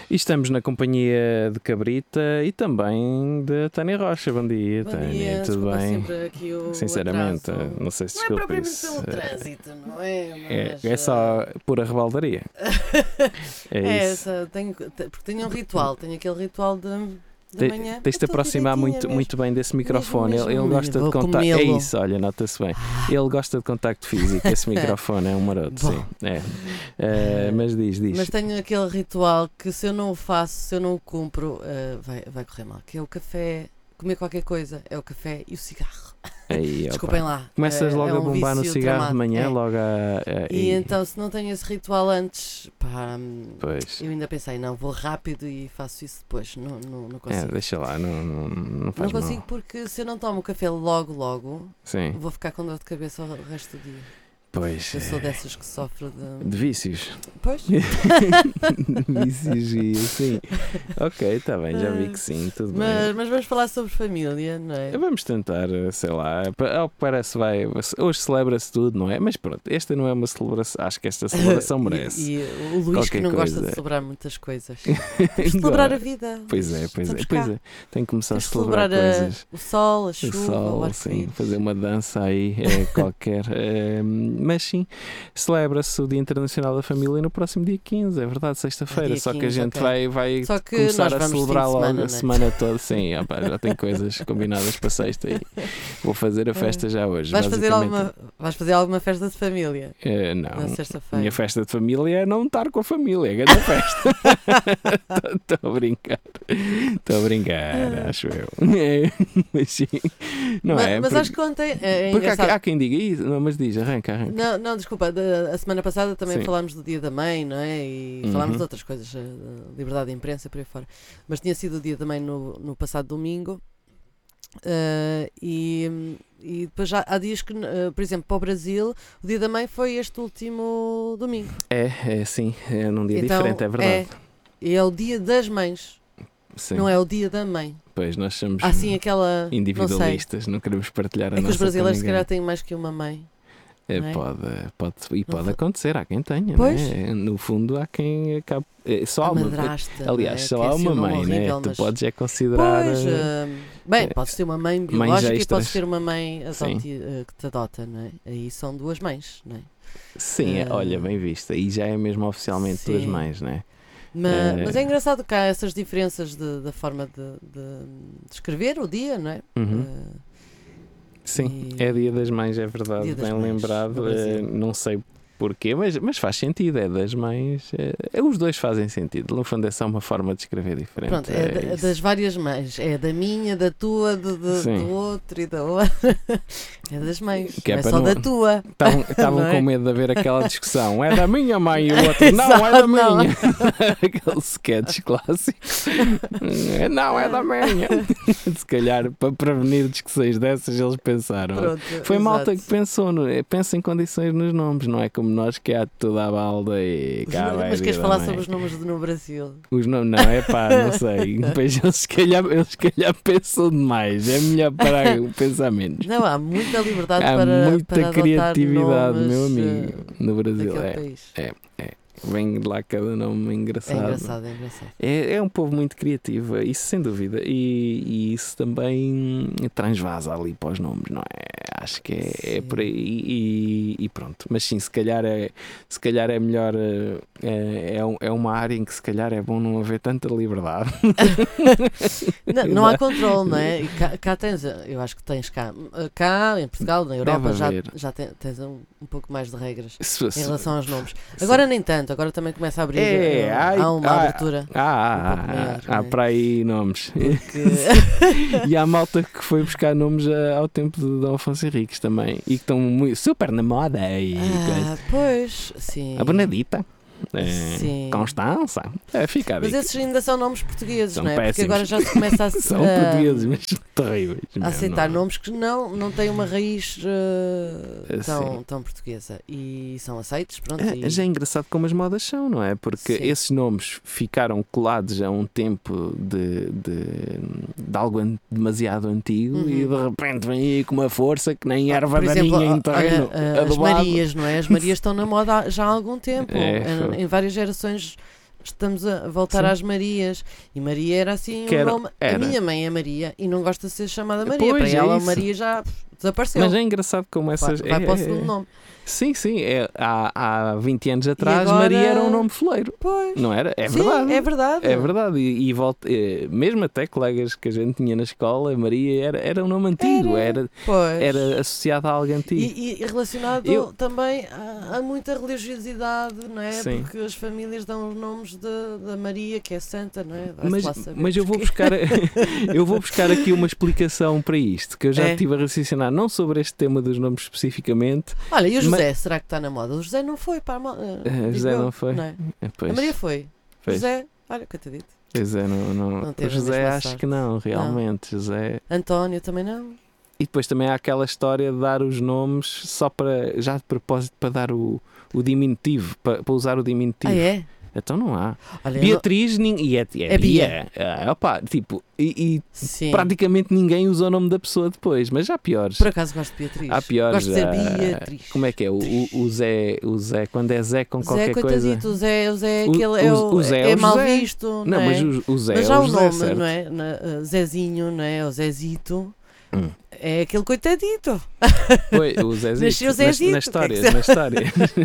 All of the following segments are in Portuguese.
E estamos na companhia de Cabrita e também de Tânia Rocha. Bom dia, Bom Tânia. dia, Tudo bem? sempre aqui o Sinceramente, atraso. não sei se Não é desculpa propriamente isso. pelo trânsito, não é? Mas, É só pura rebaldaria. É isso. porque tenho um ritual, tenho aquele ritual de manhã. Tens de te aproximar muito bem desse microfone. Mesmo. Ele gosta de Vou contacto. É comê-lo. isso, olha, nota-se bem. Ele gosta de contacto físico. Esse microfone é um maroto, Bom. sim. Mas diz. Mas tenho aquele ritual que se eu não o faço, se eu não o cumpro, vai correr mal. Que é o café, comer qualquer coisa, é o café e o cigarro. Aí, Desculpem lá. Começas logo a bombar no vício cigarro de tramado. manhã, É. logo E então, se não tenho esse ritual antes, pá, Pois. eu ainda pensei, não, vou rápido e faço isso depois. Não consigo. Deixa lá, não faz Não consigo mal. porque se eu não tomo o café logo, Sim, vou ficar com dor de cabeça o resto do dia. pois. Eu sou dessas que sofro de... De vícios. Pois? Vícios e assim. Ok, está bem, já vi que sim, tudo bem. Mas vamos falar sobre família, não é? Vamos tentar, sei lá, ao que parece hoje celebra-se tudo, não é? Mas pronto, esta não é uma celebração, acho que esta celebração merece. E o Luís qualquer que não gosta coisa. de celebrar muitas coisas. Temos de celebrar a vida. Pois é. Estamos cá. Tem que começar Temos a de celebrar coisas. o sol, a O chuva, o sol, ar sim, frio. fazer uma dança aí qualquer. Mas sim, celebra-se o Dia Internacional da Família no próximo dia 15, é verdade, sexta-feira. Dia Só que a 15, gente ok. vai Só que começar nós a vamos celebrar fim de logo semana, a né? semana toda. Sim, já tem coisas combinadas para sexta e vou fazer a festa já hoje. Vais fazer basicamente. alguma festa de família na Não, sexta-feira? minha festa de família é não estar com a família, é grande festa. Estou a brincar, acho eu. Mas sim, não é? Mas acho que ontem é Porque engraçado. há quem diga isso, não, mas diz, arranca. Não, desculpa, a semana passada também Sim. falámos do Dia da Mãe, não é? E falámos de outras coisas, liberdade de imprensa, por aí fora. Mas tinha sido o Dia da Mãe no passado domingo. E depois já há dias que, por exemplo, para o Brasil, o Dia da Mãe foi este último domingo. É sim, é num dia Então, diferente, é verdade. É o Dia das Mães, Sim. não é o Dia da Mãe. Pois nós somos Há sim aquela. Não sei. individualistas, não queremos partilhar a É que nossa os brasileiros com se ninguém. calhar têm mais que uma mãe. não é? Pode acontecer, há quem tenha, Pois. não é? No fundo há quem acabe. Só há A uma, madrasta. aliás, não é? só Que é há assim uma um nome mãe, né? horrível, Tu mas- podes considerar. Pois, podes ter uma mãe biológica e extras. podes ter uma mãe Sim. que te adota, não é? Aí são duas mães, não é? Sim, olha, bem vista. E já é mesmo oficialmente duas Sim. mães, não é? Mas é engraçado que há essas diferenças da forma de escrever o dia, não é? Uhum. Sim, e- é Dia das Mães, é verdade, Dia das bem Mães, lembrado. no Brasil. Não sei porquê, mas faz sentido, é das mães. Os dois fazem sentido, no fundo é só uma forma de escrever diferente. Pronto, é isso. das várias mães. É da minha, da tua, Sim. do outro e da outra. É das mães. Que é não é para só não- da tua. Estavam Não é? com medo de haver aquela discussão. É da minha mãe e o outro. Não, é da Exato, não. minha. Aquele sketch clássico. Não, é da minha. Se calhar, para prevenir discussões dessas, eles pensaram. Pronto, Foi malta que exato. pensou, pensa em condições nos nomes, não é como nós que há tudo à balda e cá vai Mas a queres vida falar da sobre mãe. os nomes no Brasil? Os nomes, não, é pá, não sei. Depois eles se calhar pensam demais. É melhor parar o pensamento. Não, há muita liberdade Há para muita adotar criatividade, nomes, meu amigo, no Brasil. daquele É, país. vem de lá cada nome É engraçado. engraçado. É um povo muito criativo, isso sem dúvida. E isso também transvasa ali para os nomes, não é? Acho que é Sim. por aí. E pronto. Mas sim, se calhar é melhor. É uma área em que se calhar é bom não haver tanta liberdade. Não há controle, não é? E cá tens, eu acho que tens cá em Portugal, na Europa, haver. já tens um pouco mais de regras Se- em se- relação aos nomes. sim. Agora nem tanto, agora também começa a abrir. Há uma abertura. Há um pouco maior, não é? para aí nomes. Que... E há malta que foi buscar nomes ao tempo de Dom Afonso Henriques também. E que estão super na moda. Pois, sim. A Benedita. Sim. Constança. Fica a Mas dica. esses ainda são nomes portugueses, São não é? Porque péssimos. agora já se começa a São portugueses, mas são terríveis. a mesmo, aceitar não. nomes que não têm uma raiz Sim. tão portuguesa e são aceitos, pronto. Já é engraçado como as modas são, não é? Porque Sim. esses nomes ficaram colados a um tempo de algo demasiado antigo e de repente vem aí com uma força que nem erva Por exemplo, daninha em terreno olha, as adubado. Marias, não é? As Marias estão na moda já há algum tempo, É, em várias gerações estamos a voltar Sim. às Marias. E Maria era assim Que um era- nome. A era. minha mãe é Maria e não gosta de ser chamada Maria. Pois, Para é ela, isso. Maria já desapareceu. Mas é engraçado como vai essas. vai para o segundo nome. Sim, há 20 anos atrás agora- Maria era um nome foleiro, Pois. não era? É Sim, verdade. é verdade. É verdade, e mesmo até colegas que a gente tinha na escola, Maria era um nome antigo, Pois. era associado a algo antigo. E relacionado Eu- também a muita religiosidade, não é? Sim. Porque as famílias dão os nomes da Maria, que é santa, não é? Vai-se Mas, lá saber mas eu vou porquê. buscar eu vou buscar aqui uma explicação para isto, que eu já É. estive a raciocinar, não sobre este tema dos nomes especificamente. Olha, e o Mas- José, será que está na moda? O José não foi para a moda. José não foi. Não é? Pois, A Maria foi. pois, José, olha, coitadito. José Não o teve a José mesma acho sorte. que não, realmente. José. António também não. E depois também há aquela história de dar os nomes só para, já de propósito, para dar o diminutivo, para usar o diminutivo. Ah, é? Então não há. Olha, eu Beatriz é É Bia. Opa, tipo, e Sim. praticamente ninguém usa o nome da pessoa depois, mas já há piores. Por acaso gosto de Beatriz. Há piores. Gosto de dizer já. Beatriz. Como é que é? O Zé, quando é Zé com Zé, qualquer coisa. coitadito, o Zé O- aquele é, o Zé é é o mal José. visto. Não, é? mas o Zé Mas é já o o José, nome, certo? não é? Zezinho, não é? O Zezito. Hum. É aquele coitadito. Foi, o Zezito. Nasceu Zezito, Na o que é história, que na história.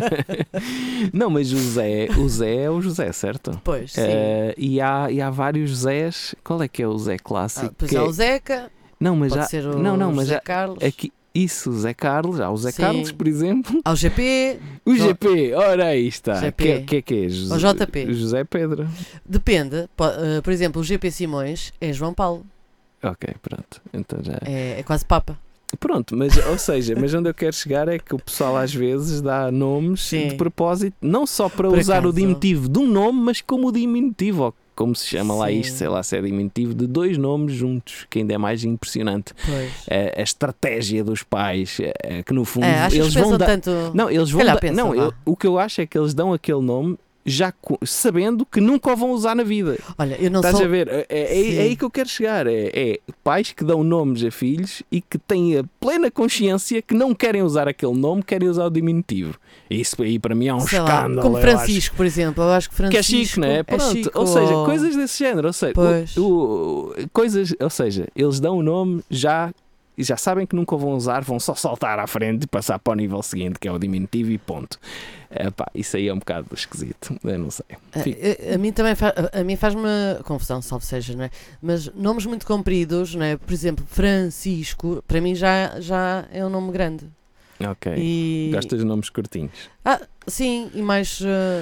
Não, mas o Zé é o José, certo? Pois, sim. E há vários Zés. Qual é que é o Zé clássico? Pois Que há é- o Zeca, Não, mas pode já. ser o Não, mas José já. Carlos. Aqui, isso, o Zé Carlos. Há o Zé Sim. Carlos, por exemplo. Há o GP, O Não. GP, ora aí está. GP. Que é? O JP. José Pedro. depende. Por exemplo, o GP Simões é João Paulo. Ok, pronto. Então já. É quase Papa. Pronto, mas, ou seja, mas onde eu quero chegar é que o pessoal às vezes dá nomes Sim. de propósito, não só para Por usar o acaso. diminutivo de um nome, mas como o diminutivo, ou como se chama lá Sim. isto, sei lá se é diminutivo, de dois nomes juntos, que ainda é mais impressionante. Pois. A estratégia dos pais, que no fundo Acho que eles pensam vão dar. tanto. Não, eles vão calhar dar. pensam, Não, vá. o que eu acho é que eles dão aquele nome já sabendo que nunca o vão usar na vida. Olha, eu não Estás sou. a ver? Sim. É aí que eu quero chegar. É pais que dão nomes a filhos e que têm a plena consciência que não querem usar aquele nome, querem usar o diminutivo. Isso aí para mim é um Sei lá, escândalo. como eu Francisco, por exemplo. Eu acho que acho. Que é Francisco. chique, não é? Pronto. chique, Ou seja, coisas desse género. Ou seja, Pois. coisas, ou seja, eles dão o nome já sabem que nunca o vão usar, vão só saltar à frente e passar para o nível seguinte, que é o diminutivo e ponto. Isso aí é um bocado esquisito, eu não sei. Fico- A mim também a mim faz-me confusão, salvo seja, não é? Mas nomes muito compridos, não é? Por exemplo, Francisco, para mim já é um nome grande. Ok. E... Gostas de nomes curtinhos? Sim, e mais.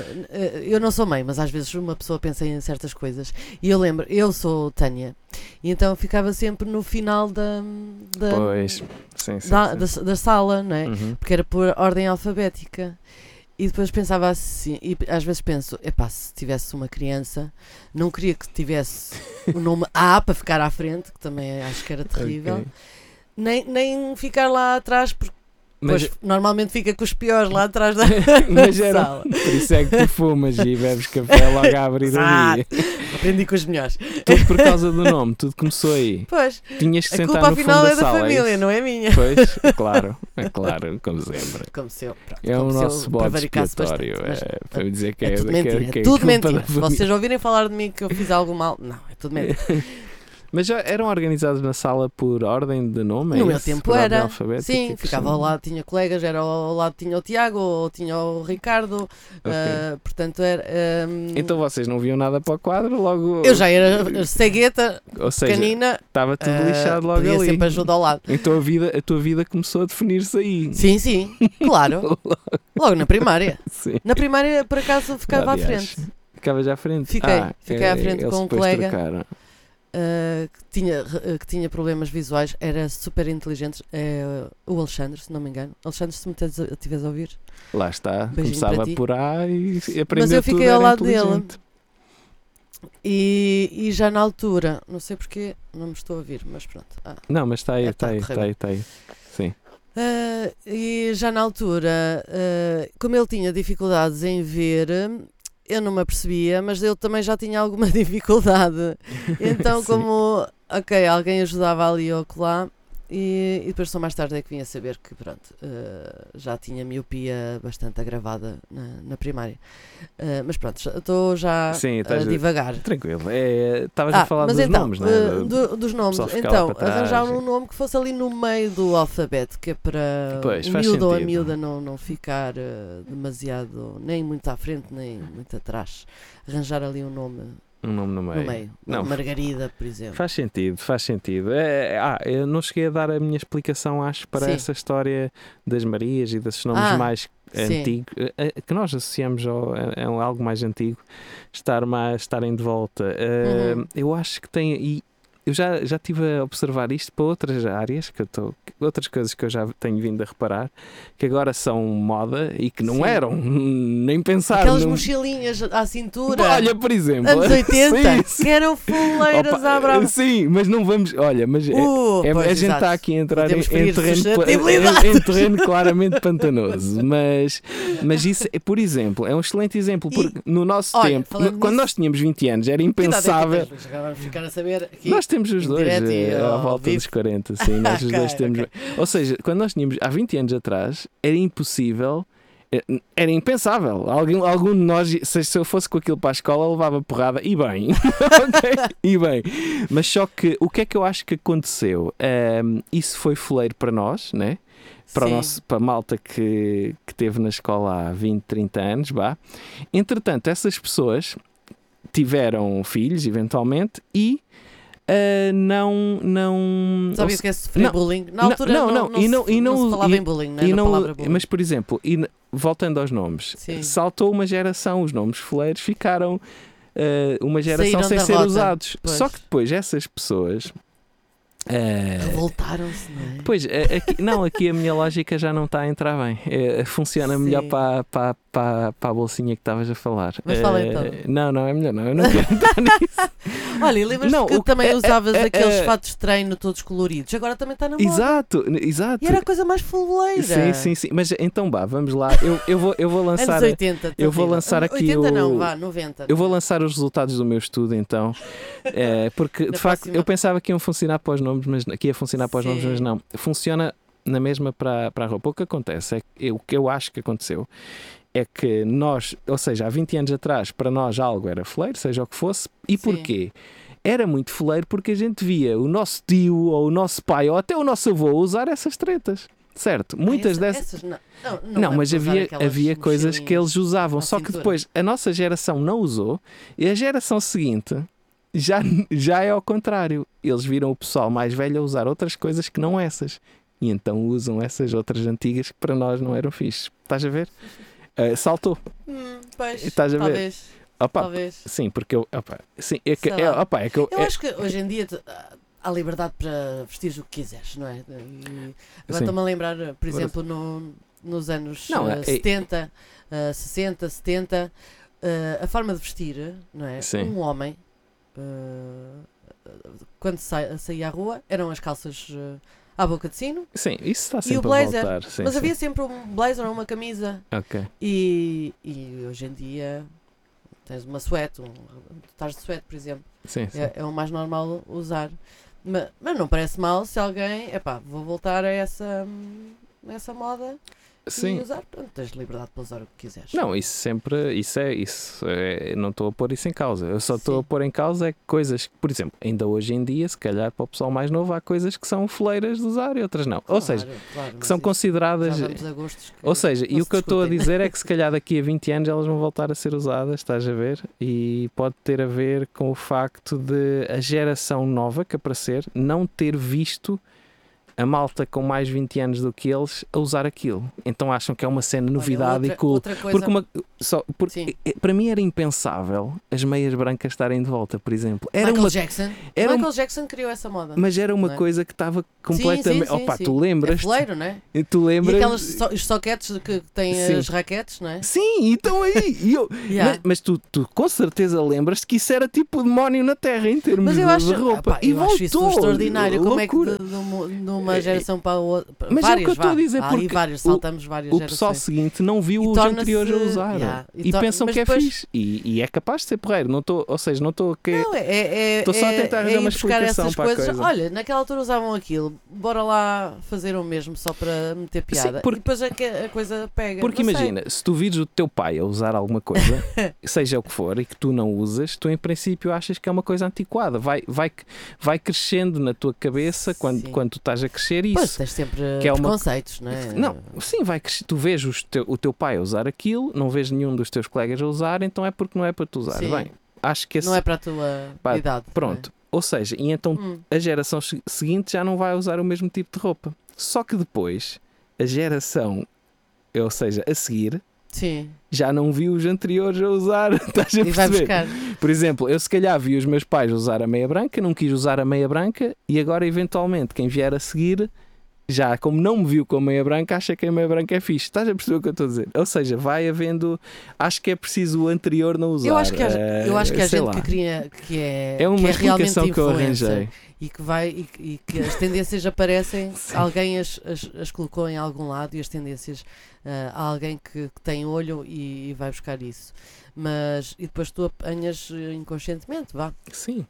Eu não sou mãe, mas às vezes uma pessoa pensa em certas coisas. E eu lembro, eu sou Tânia, e então ficava sempre no final da Pois, sim. da sala, não é? Uhum. Porque era por ordem alfabética. E depois pensava assim, e às vezes penso, epá, se tivesse uma criança, não queria que tivesse o nome A para ficar à frente, que também acho que era terrível, Ok. nem ficar lá atrás, porque Mas, depois normalmente fica com os piores lá atrás da mas era, sala. por isso é que tu fumas e bebes café logo a abrir o dia. Aprendi com os melhores. Tudo por causa do nome, tudo começou aí. Pois, Tinhas que a sentar culpa no fundo afinal da é da sala. família, isso? não é minha. Pois, é claro, como sempre. Como se eu, pronto, É o como se eu nosso bode prevaricasse expiatório, bastante, mas para me dizer que é é, tudo que mentira, que é tudo culpa mentira. da Se família. vocês ouvirem falar de mim que eu fiz algo mal, não, é tudo mentira. Mas já eram organizados na sala por ordem de nome? No é meu isso? tempo Por ordem era. alfabética? Sim, Que ficava são- ao lado, tinha colegas, era ao lado tinha o Tiago, ou tinha o Ricardo, Ok. portanto era. Então vocês não viam nada para o quadro, logo. eu já era cegueta, Ou seja, pequenina, estava tudo lixado logo pedia ali. sempre ajuda ao lado. Então a tua vida começou a definir-se aí. Sim, claro. Logo na primária. Sim. Na primária, por acaso, ficava à Aliás, frente. Ficava já à frente? Fiquei à frente eles com um depois colega. trocaram. Que tinha problemas visuais, era super inteligente. O Alexandre, se não me engano. Alexandre, se me estiveres a ouvir. Lá está, Beijinho começava para ti. por A e aprendeu Mas eu tudo, fiquei ao era lado dele. inteligente. E já na altura, não sei porque, não me estou a ouvir, mas pronto. Não, mas está aí, É, está tá, aí, correu está aí. Sim. E já na altura, como ele tinha dificuldades em ver, eu não me apercebia, mas eu também já tinha alguma dificuldade. Então, Sim. como, ok, alguém ajudava ali ou lá, E depois só mais tarde é que vim a saber que pronto, já tinha miopia bastante agravada na primária. Mas pronto, estou já Sim, a estás divagar. Tranquilo. Estavas a falar mas dos então, nomes, não é? dos nomes. pessoal ficar Então, lá para trás. arranjar um nome que fosse ali no meio do alfabeto, que é para Pois, o faz miúdo ou a sentido. miúda não ficar demasiado, nem muito à frente, nem muito atrás. Arranjar ali um nome Um nome no meio. no meio. Não, Margarida, por exemplo. Faz sentido, faz sentido. Eu não cheguei a dar a minha explicação, acho, para Sim. essa história das Marias e desses nomes mais sim. antigos, que nós associamos a algo mais antigo, estarem de volta. Eu acho que tem. E eu já estive a observar isto para outras áreas, outras coisas que eu já tenho vindo a reparar, que agora são moda e que não Sim. eram, nem pensar. Aquelas não... mochilinhas à cintura. Olha, por exemplo. Anos 80, Sim, sim. que eram fuleiras Opa, à brava. Sim, mas não vamos. Olha, mas Pois, a gente exato. está aqui a entrar em Podemos ferir terreno, suscetibilidades. em terreno claramente pantanoso. Mas isso, por exemplo, é um excelente exemplo. Porque no nosso olha, tempo, falando quando nisso- nós tínhamos 20 anos, era Que idade é que impensável. tens, Luís? Agora vamos ficar a saber aqui. Nós temos os em dois direto e à ao volta vivo. dos 40, sim, nós os Ok, dois temos. ok. Ou seja, quando nós tínhamos há 20 anos atrás, era impossível, era impensável. Algum de nós, se eu fosse com aquilo para a escola, levava porrada e bem. Ok? E bem. Mas só que o que é que eu acho que aconteceu? Isso foi foleiro para nós, né? Para, Sim. para a malta que teve na escola há 20, 30 anos, vá. Entretanto, essas pessoas tiveram filhos, eventualmente, e não Sabia o que é sofrer não, bullying? Na não, altura não, não, não, e não- se, e não não- se falava e- em bullying, né? e Na não- palavra bullying. mas por exemplo, voltando aos nomes, Sim. saltou uma geração, os nomes foleiros ficaram uma geração Saíram sem da ser rota, usados. pois. Só que depois essas pessoas Revoltaram-se, não é? pois, aqui a minha lógica já não está a entrar bem. Funciona Sim. melhor para a bolsinha que estavas a falar. Mas fala então. Não, é melhor não. Eu não quero entrar nisso. Olha, e lembras-te Não, que também usavas aqueles é- fatos de treino todos coloridos? Agora também está na moda. Exato. E era a coisa mais fuleira. Sim. Mas então vamos lá. Eu vou lançar. Anos 80. eu vou terrível. lançar aqui 80 não, o- vá, 90. Eu vou lançar os resultados do meu estudo então, porque de Na facto próxima. eu pensava que iam funcionar para os nomes, que ia funcionar para os nomes, Sim. mas não. Funciona na mesma para a roupa. O que acontece o que eu acho que aconteceu é que nós, ou seja, há 20 anos atrás, para nós algo era foleiro, seja o que fosse, e Sim. porquê? Era muito foleiro porque a gente via o nosso tio ou o nosso pai ou até o nosso avô usar essas tretas. Certo? Muitas dessas. Essas Não, é mas para usar aquelas havia coisas que eles usavam, à só que cintura. depois a nossa geração não usou e a geração seguinte já é ao contrário. Eles viram o pessoal mais velho a usar outras coisas que não essas e então usam essas outras antigas que para nós não eram fixe. Estás a ver? Saltou. Pois, Estás a ver? talvez. Opa, Talvez. sim, porque eu. Opa, sim, é que, Sei lá. é que eu. Eu acho que hoje em dia há liberdade para vestir o que quiseres, não é? E Sim. agora estou-me a lembrar, por exemplo, nos anos Não, 70, 60, 70, a forma de vestir, não é? Sim. Um homem, quando saía à rua, eram as calças à boca de sino, Sim, isso está E o sempre a blazer? voltar. Sim, mas sim. havia sempre um blazer ou uma camisa. Ok. E hoje em dia tens uma suéte, estás de suéte, por exemplo. Sim, sim. É o mais normal usar. Mas não parece mal se alguém, vou voltar a essa moda Sim. e usar. Pronto, tens liberdade para usar o que quiseres. Não, isso não estou a pôr isso em causa. Eu só estou Sim. a pôr em causa é coisas que, por exemplo, ainda hoje em dia, se calhar para o pessoal mais novo, há coisas que são foleiras de usar e outras não. Ou seja, Claro, que mas são isso consideradas. já vamos a gostos que Ou seja, não e o se que eu estou a discutem. dizer é que se calhar daqui a 20 anos elas vão voltar a ser usadas, estás a ver? E pode ter a ver com o facto de a geração nova que aparecer não ter visto a malta com mais 20 anos do que eles a usar aquilo. Então acham que é uma cena novidade Olha, e cool. outra coisa, Porque Sim. para mim era impensável as meias brancas estarem de volta, por exemplo. Michael Jackson. era Michael Jackson criou essa moda. mas era uma Não é? coisa que estava completamente. Sim, Opa, sim. tu É lembras? foleiro, não é? Tu E lembras? aquelas os soquetes que têm Sim. as raquetes, não é? Sim, então aí. Yeah. Mas tu com certeza lembras-te que isso era tipo o demónio na Terra em termos Mas eu de acho, roupa. eu acho isso voltou. extraordinário. Como é que Loucura. de uma uma geração para a outra. Mas Várias, é o que eu estou a dizer, há porque aí vários, saltamos várias o gerações. pessoal seguinte não viu E os torna-se- anteriores a usar yeah, e pensam mas que é depois- fixe e é capaz de ser porreiro. Não estou, ou seja, não estou a Não, Estou só a tentar arranjar ir uma buscar explicação essas para a coisas. coisa. Olha, naquela altura usavam aquilo, bora lá fazer o mesmo só para meter piada. porque- E depois é que a coisa pega. Porque Não sei. imagina, se tu vires o teu pai a usar alguma coisa, seja o que for, e que tu não usas, tu em princípio achas que é uma coisa antiquada. Vai crescendo na tua cabeça quando Sim. tu estás a crescer isso. Pois, tens sempre que é uma- preconceitos, não é? Não, sim, vai crescer. Tu vês o teu pai a usar aquilo, não vês nenhum dos teus colegas a usar, então é porque não é para tu usar. Sim. Bem, acho que esse. Não é para a tua Pá, idade. Pronto. Ou seja, e então Não é? a geração seguinte já não vai usar o mesmo tipo de roupa. Só que depois, a geração, ou seja, a seguir, Sim. já não vi os anteriores a usar. Estás a E vai perceber? buscar. Por exemplo, eu se calhar vi os meus pais usar a meia branca, não quis usar a meia branca e agora eventualmente quem vier a seguir, já como não me viu com a meia branca, acha que a meia branca é fixe. Estás a perceber o que eu estou a dizer? Ou seja, vai havendo, acho que é preciso o anterior não usar. Eu acho que há sei gente lá. que cria que é, É uma que é realmente explicação que eu influencer arranjei. e que vai e que as tendências aparecem, Sim. alguém as colocou em algum lado e as tendências há alguém que tem olho e vai buscar isso. Mas e depois tu apanhas inconscientemente, vá. Sim.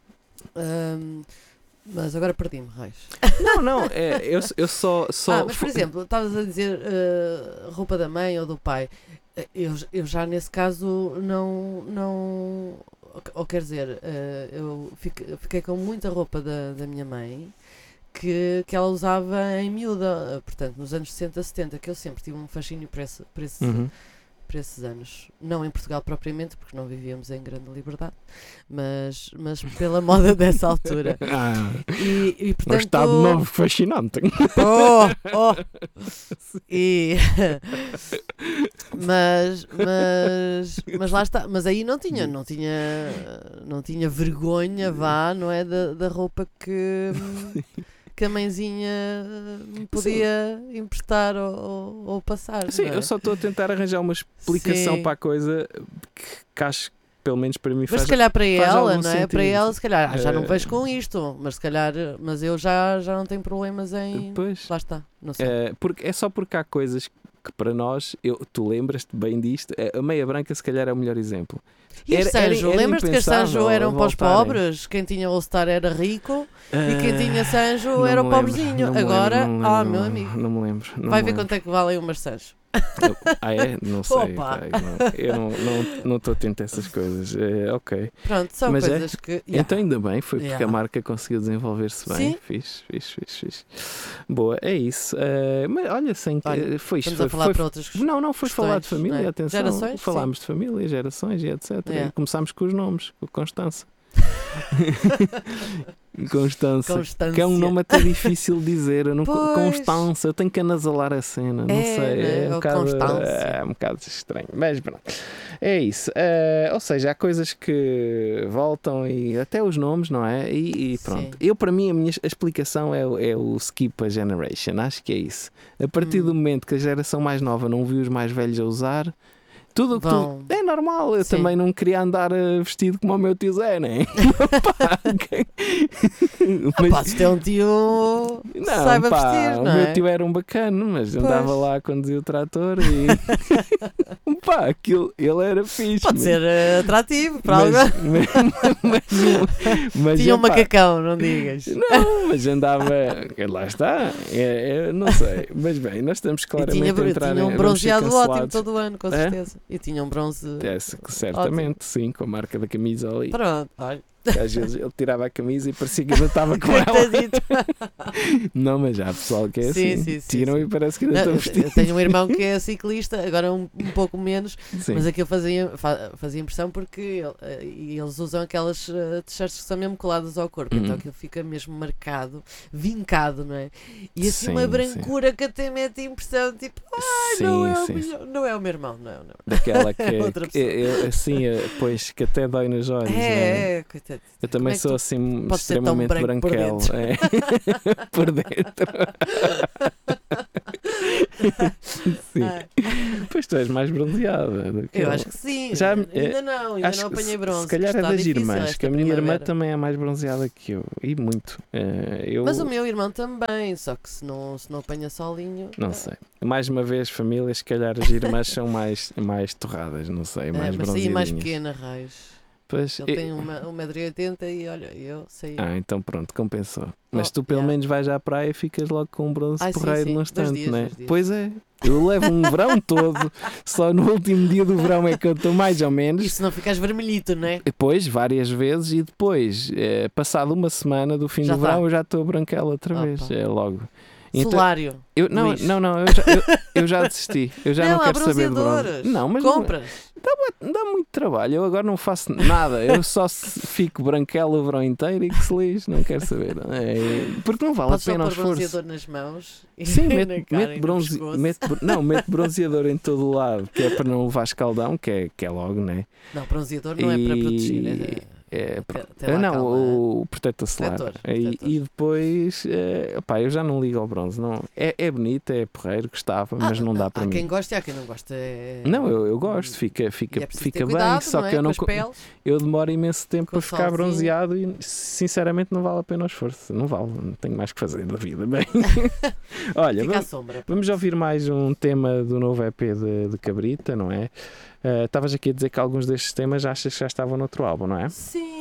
Mas agora perdi-me, Reis. Não, eu só Mas por exemplo, estavas a dizer roupa da mãe ou do pai. Eu já nesse caso não ou quer dizer, eu fiquei com muita roupa da minha mãe que ela usava em miúda, portanto nos anos 60, 70, que eu sempre tive um fascínio por esses anos. Não em Portugal propriamente, porque não vivíamos em grande liberdade, mas pela moda dessa altura. E um portanto... estado novo fascinante. E... mas lá está. Mas aí não tinha vergonha, vá, não é? Da roupa que a mãezinha me podia emprestar ou passar. Sim, não é? eu só estou a tentar arranjar uma explicação Sim. para a coisa que acho que pelo menos para mim Mas faz. se calhar para ela, algum não é? sentido. Para ela, se calhar, já não vejo com isto, mas se calhar, mas eu já não tenho problemas em. Depois, Lá está, não sei. porque, é só porque há coisas que para nós, tu lembras-te bem disto, a meia branca se calhar é o melhor exemplo. E as Sanjo? Lembras-te que as Sanjo impensável eram para os voltarem. pobres? Quem tinha All-Star era rico e quem tinha Sanjo Não era o me lembro, pobrezinho. não me Agora, lembro, não me meu lembro, amigo, Não me lembro. vai ver quanto é que valem umas Sanjo. É? Não sei. Opa. Pai, eu não estou atento a essas coisas. Ok. Pronto, são Mas coisas que. Yeah. Então ainda bem, foi porque Yeah. a marca conseguiu desenvolver-se bem. Sim. Fixe. Boa, é isso. Mas olha, Olha, foi isto. Estamos a falar para outras questões. Não, foi falar de família, não é? atenção. Gerações, Falámos de família, gerações e etc. Yeah. E começámos com os nomes, com Constança. Constança. Que é um nome até difícil de dizer. Eu não, Pois. Constança, eu tenho que anasalar a cena. Não sei. né? É um Ou bocado, Constância. é um bocado estranho. Mas pronto. É isso. Ou seja, há coisas que voltam e até os nomes, não é? E pronto. Sim. Para mim, a explicação é o skip a generation. Acho que é isso. A partir do momento que a geração mais nova não viu os mais velhos a usar, tudo o que Vão. é normal. Eu Sim. também não queria andar vestido como o meu tio Zé, né? Pá, Pá, se tem um tio que saiba vestir, o não meu é? tio era um bacano, mas Pois. andava lá a conduzir o trator e pá, ele era fixe. Pode ser atrativo para mas, alguém. mas Tinha um epá, macacão, não digas. Não, mas andava. Lá está. Eu não sei. Mas bem, nós estamos E claramente a entrar tinha um vamos ser bronzeado ótimo cancelados. todo ano, com É? certeza. E tinha um bronze. Certamente, sim, com a marca da camisa ali. Pronto, olha. Às vezes ele tirava a camisa e parecia que ainda estava com ela. Coitadito. Não, mas já há pessoal que é Sim, assim. sim, sim, Tiram sim. e parece que ainda Não, estão vestidos. eu tenho um irmão que é ciclista, agora um pouco menos, Sim. mas aquilo fazia impressão porque eles usam aquelas t-shirts que são mesmo coladas ao corpo, então aquilo fica mesmo marcado, vincado, não é? E assim uma Sim, brancura que até mete impressão, tipo, não é, não é o meu irmão, não. Daquela que Outra pessoa. assim, pois, que até dói nos olhos. não é? É, coitado. Eu também Como é que sou tu assim podes ser tão extremamente branco por branquelo. dentro? É. Por dentro. Sim. Ai, Pois tu és mais bronzeada do que eu acho que sim. Já, ainda não acho apanhei que bronze. se calhar é está das difícil irmãs, esta que a minha irmã primavera. também é mais bronzeada que eu. E muito. Mas o meu irmão também, só que se não apanha solinho. Não sei. Mais uma vez, famílias, se calhar as irmãs são mais torradas, não sei, mais Mas saí mais bronzeadinhas. pequena, raios. Pois, Ele tem 1,80m e olha, eu saí. então pronto, compensou. Mas tu pelo yeah. menos vais à praia e ficas logo com um bronze Ai, sim, porreiro sim. no 2 instante, dias, não é? 2 dias. Pois é. Eu levo um verão todo, só no último dia do verão é que eu estou mais ou menos. E se não ficas vermelhito, não é? Depois, várias vezes, e depois, passado uma semana do fim Já do verão, tá. eu já estou branquela outra Opa. vez. É logo. Então, Solário. não, Luís. eu já desisti. Eu já não há quero saber de bronze. bronzeadores. Não, mas Compras. dá muito trabalho. Eu agora não faço nada. Eu só fico branquela o verão inteiro e que se lixe. Não quero saber. Porque não vale Podes a só pena o pôr esforço. bronzeador nas mãos e Sim, na mete cara e no pescoço. mete bronzeador em todo o lado, que é para não levar escaldão, que é logo, né? Não, bronzeador não é para proteger. Tem lá não, calma. o protetor solar. Protetor. E depois, eu já não ligo ao bronze. Não. É bonito, é porreiro, gostava, mas não dá para Há mim. quem gosta e há quem não gosta. Não, eu gosto, fica E é preciso ter bem, cuidado, só não é? que eu, não, Com as peles. eu demoro imenso tempo Com para ficar solzinho. bronzeado e sinceramente não vale a pena o esforço. Não vale, não tenho mais que fazer da vida. Bem. Olha, Fica à sombra. vamos ouvir mais um tema do novo EP de Cabrita, não é? Estavas aqui a dizer que alguns destes temas achas que já estavam noutro álbum, não é? Sim.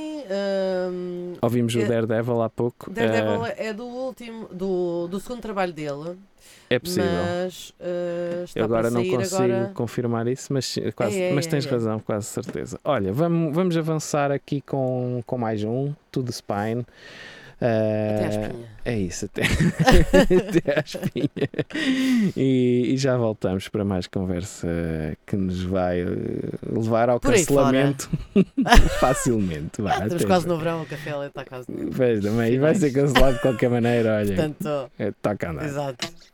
Ouvimos o Daredevil há pouco. Daredevil é do último, do segundo trabalho dele. É possível. Mas está Eu agora para não sair consigo agora. confirmar isso, mas, mas tens É. razão, quase certeza. Olha, vamos avançar aqui com mais um, To The Spine. Até à espinha. É isso, até à espinha. E já voltamos para mais conversa que nos vai levar ao Por aí cancelamento facilmente. Vá, Estamos até quase já. no verão, o café ali está quase no. Pois, também, e vai ser cancelado de qualquer maneira, olha. Portanto, Toca a andar. exato.